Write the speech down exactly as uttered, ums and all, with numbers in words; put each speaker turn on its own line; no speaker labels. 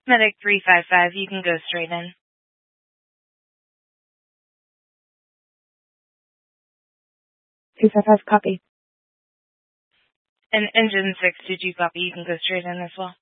Medic three five five, you can go straight in.
two five five, copy.
And Engine six, did you copy? You can go straight in as well.